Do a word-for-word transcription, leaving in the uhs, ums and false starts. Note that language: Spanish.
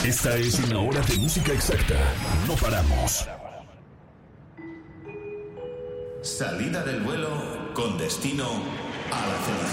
Esta es una hora de música exacta. No paramos. Salida del vuelo con destino a la felicidad.